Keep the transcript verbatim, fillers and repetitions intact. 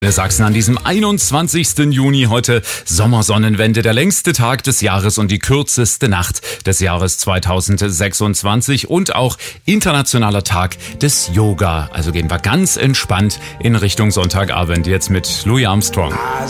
Der Sachsen an diesem einundzwanzigsten Juni heute Sommersonnenwende, der längste Tag des Jahres und die kürzeste Nacht des Jahres zweitausendsechsundzwanzig und auch internationaler Tag des Yoga. Also gehen wir ganz entspannt in Richtung Sonntagabend jetzt mit Louis Armstrong.